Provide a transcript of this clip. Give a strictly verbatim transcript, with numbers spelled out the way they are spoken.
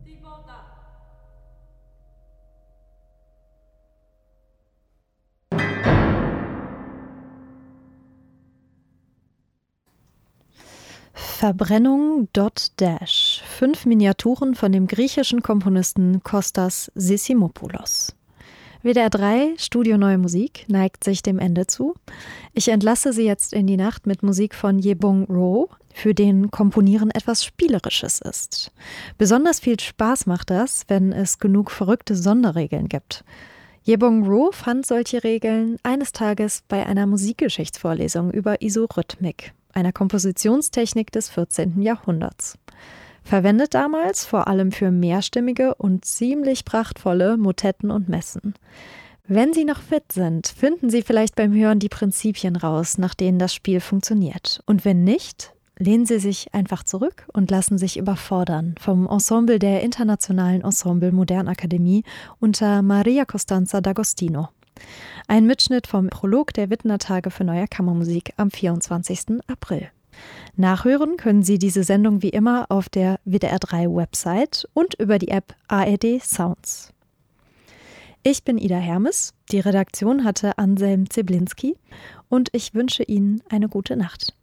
Verbrennung Dot Dash. Fünf Miniaturen von dem griechischen Komponisten Kostas Sissimopoulos. W D R drei Studio Neue Musik neigt sich dem Ende zu. Ich entlasse Sie jetzt in die Nacht mit Musik von Yebong Roh, für den Komponieren etwas Spielerisches ist. Besonders viel Spaß macht das, wenn es genug verrückte Sonderregeln gibt. Yebong Roh fand solche Regeln eines Tages bei einer Musikgeschichtsvorlesung über Isorhythmik, einer Kompositionstechnik des vierzehnten Jahrhunderts. Verwendet damals vor allem für mehrstimmige und ziemlich prachtvolle Motetten und Messen. Wenn Sie noch fit sind, finden Sie vielleicht beim Hören die Prinzipien raus, nach denen das Spiel funktioniert. Und wenn nicht, lehnen Sie sich einfach zurück und lassen sich überfordern vom Ensemble der Internationalen Ensemble Modernakademie unter Maria Costanza D'Agostino. Ein Mitschnitt vom Prolog der Wittner Tage für Neue Kammermusik am vierundzwanzigsten April. Nachhören können Sie diese Sendung wie immer auf der W D R drei Website und über die App A R D Sounds. Ich bin Ida Hermes, die Redaktion hatte Anselm Zeblinski und ich wünsche Ihnen eine gute Nacht.